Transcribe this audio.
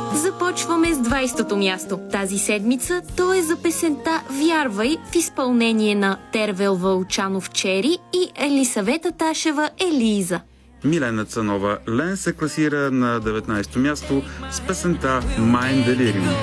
Започваме с 20-то място. Тази седмица то е за песента «Вярвай» в изпълнение на Тервел Вълчанов Чери и Елисавета Ташева Елиза. Милена Цанова Лен се класира на 19-то място с песента «Mein Delirium».